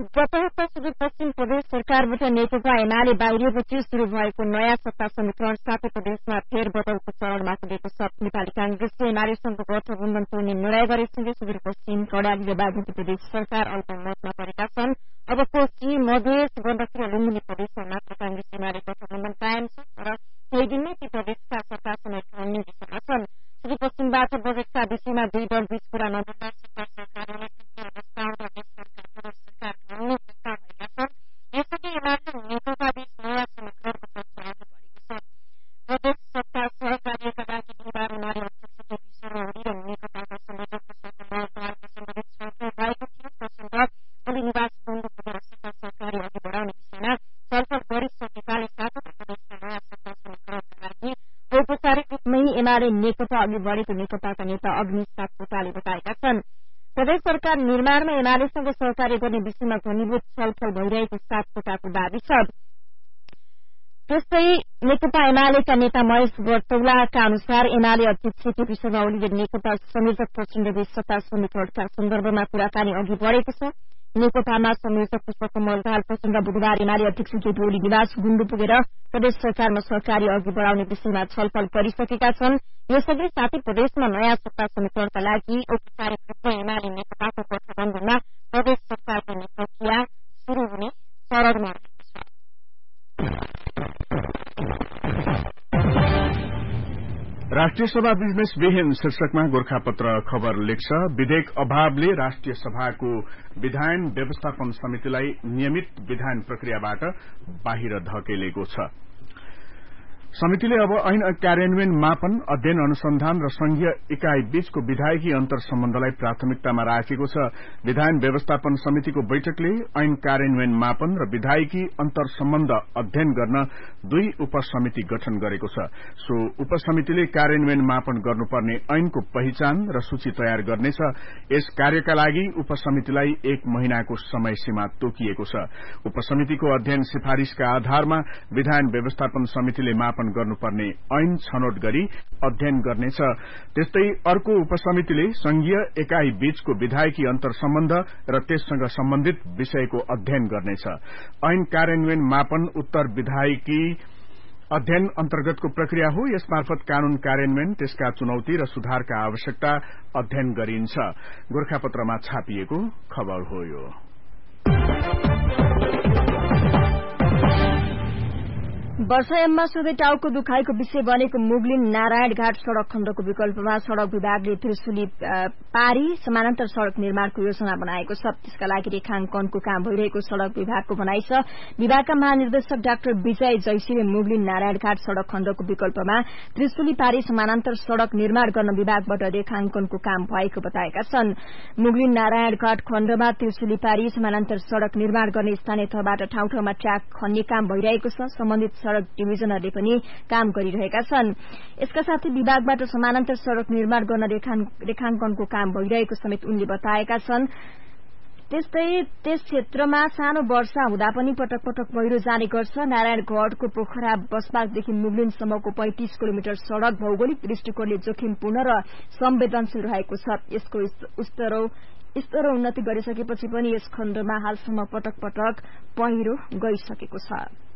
गत हप्ता सुदूरपश्चिम प्रदेश सरकारबाट नेकपा एमाले बाहिरिएपछि शुरू भएको नयाँ सत्ता समीकरण साथै प्रदेशमा फेरबदलको चरणमा पुगेको छ। नेपाली कांग्रेसले एमालेसँग गठबन्धन तोड्ने निर्णय गरेसँगै सुदूरपश्चिम कर्णाली र बागमती प्रदेश सरकार अल्पमतमा परेका छन्। अब कोशी मधेस गण्डकी र लुम्बिनी प्रदेशमा मात्र कांग्रेस एमाले गठबन्धन कायम छ, तर केही दिनमै ती प्रदेशका सत्ता समेत अन्य दिशामा छन्। सुदूरपश्चिमबाट बजेटका विषयमा दुई दल बीच कुरा नबुझ्दा सत्ता सरकारले प्रस्ताव र देश सरकार प्रस्ताव भएका छन्। यसअघि एमाले नेकपा बीच नयाँ समीकरणको चर्चा अघि बढेको छ। प्रदेश सत्ता सहकार्यका लागि बिहिबार एमाले अध्यक्ष केपी शर्मा ओली र नेकपाका संयोजक पुष्पकमल दाहालको सम्बन्धित छलफल भएको थियो। प्रसंग ओली निवास बन्द पुगेर सत्ता सहकार्य अघि बढाउने विषयमा छलफल गरिसकेकाले साथै प्रदेशका नयाँ सत्ता समीकरणका लागि औपचारिक रूपमै एमाले नेकपा अघि बढेको नेकपाका नेता अग्नि सापकोटाले बताएका छन्। प्रदेश सरकार निर्माणमा एमालेसँग सहकार्य गर्ने विषयमा घनीभूत छलफल भइरहेको सापकोटाको दावी छ। त्यस्तै नेकपा एमालेका नेता महेश बर्तौलाका अनुसार एमाले अध्यक्ष केपी शर्मा ओलीले नेकपा संयोजक प्रचण्डबीच सत्ता समीकरणका सन्दर्भमा कुराकानी अघि बढेको छ। नेकपामा संयोजक पुष्पकमल दाहाल प्रचण्ड बुधबार एमाले अध्यक्ष केपी ओली निवास गुण्डु पुगेर प्रदेश सरकारमा सहकार्य अघि बढाउने विषयमा छलफल गरिसकेका छन्। यसअघि साथै प्रदेशमा नयाँ सत्ता समीकरणका लागि औपचारिक रूपमा एमाले नेकपाको गठबन्धनमा प्रदेश सरकार गर्ने प्रक्रिया शुरू हुने चरणमा रहेको छ। राष्ट्रिय सभा बिजनेसविहीन शीर्षकमा गोरखापत्र खबर लेख्छ। विधेयक अभावले राष्ट्रिय सभाको विधायन व्यवस्थापन समितिलाई नियमित विधायन प्रक्रियाबाट बाहिर धकेलेको छ। समितिले अब ऐन कार्यान्वयन मापन अध्ययन अनुसन्धान र संघीय इकाई बीचको विधायकी अन्तर सम्बन्धलाई प्राथमिकतामा राखेको छ। विधायन व्यवस्थापन समितिको बैठकले ऐन कार्यान्वयन मापन र विधायकी अन्तर सम्बन्ध अध्ययन गर्न दुई उपसमिति गठन गरेको छ। सो उपसमितिले कार्यान्वयन मापन गर्नुपर्ने ऐनको पहिचान र सूची तयार गर्नेछ। यस कार्यका लागि उपसमितिलाई 1 महिनाको समय सीमा तोकिएको छ। उपसमितिको अध्ययन सिफारिशका आधारमा विधायन व्यवस्थापन समितिले मापन गर्नुपर्ने ऐन छनौट गरी अध्ययन गर्नेछ। त्यस्तै अर्को उपसमितिले संघीय एकाई बीचको विधायकी अन्तर सम्बन्ध र त्यससँग सम्बन्धित विषयको अध्ययन गर्नेछ। ऐन कार्यान्वयन मापन उत्तर विधायकी अध्ययन अन्तर्गतको प्रक्रिया हो। यसमार्फत कानून कार्यान्वयन, त्यसका चुनौती र सुधारका आवश्यकता अध्ययन गरिन्छ। गोरखापत्रमा छापिएको खबर हो यो। वर्षायाममा सोधे टाउको दुखाइको विषय बनेको मुगलिन नारायणघाट सड़क खण्डको विकल्पमा सड़क विभागले त्रिशुली पारी समानान्तर सड़क निर्माणको योजना बनाएको छ। त्यसका लागि रेखांकनको काम भइरहेको सड़क विभागको भनाइ छ। विभागका महानिर्देशक डाक्टर विजय जैसीले मुगलिन नारायणघाट सड़क खण्डको विकल्पमा त्रिशुली पारी समानान्तर सड़क निर्माण गर्न विभागबाट रेखांकनको काम भएको बताएका छन्। मुगलिन नारायणघाट खण्डमा त्रिशुली पारी समानान्तर सड़क निर्माण गर्ने स्थानीय तहबाट ठाउँ ठाउँमा ट्र्याक खन्ने काम भइरहेको छ। सम्बन्धित सड़क डिभिजनहरूले पनि काम गरिरहेका छन्। यसका साथै विभागबाट समानान्तर सड़क निर्माण गर्न रेखांकनको काम भइरहेको समेत उनले बताएका छन्। त्यस्तै त्यस क्षेत्रमा सानो वर्षा हुँदा पनि पटक पटक पहिरो जाने गर्छ। नारायणगढ़को पोखरा बसपासदेखि मुगलिनसम्मको 35 किलोमिटर सड़क भौगोलिक दृष्टिकोणले जोखिमपूर्ण र संवेदनशील रहेको छ। यसको स्तरो उन्नति गरिसकेपछि पनि यस खण्डमा हालसम्म पटक पटक पहिरो गइसकेको छ।